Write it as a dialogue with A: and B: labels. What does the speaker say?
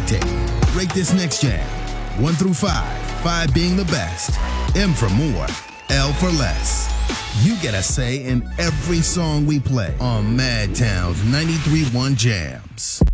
A: dictate. Rate this next jam. 1 through 5. 5 being the best. M for more. L for less. You get a say in every song we play on Madtown's 93.1 Jams.